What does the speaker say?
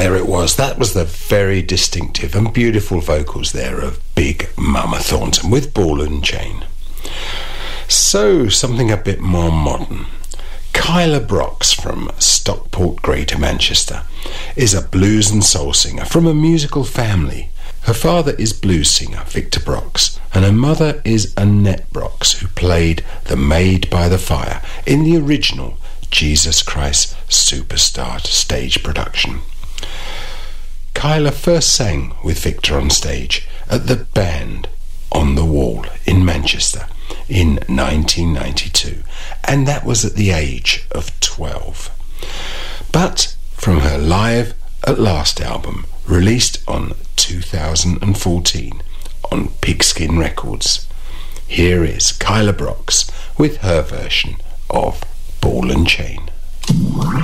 there it was. That was the very distinctive and beautiful vocals there of Big Mama Thornton with Ball and Chain. So, something a bit more modern. Kyla Brox from Stockport, Greater Manchester, is a blues and soul singer from a musical family. Her father is blues singer Victor Brox, and her mother is Annette Brox, who played the Maid by the Fire in the original Jesus Christ Superstar stage production. Kyla first sang with Victor on stage at the Band on the Wall in Manchester in 1992, and that was at the age of 12. But from her Live at Last album, released on 2014 on Pigskin Records, here is Kyla Brox with her version of Ball and Chain.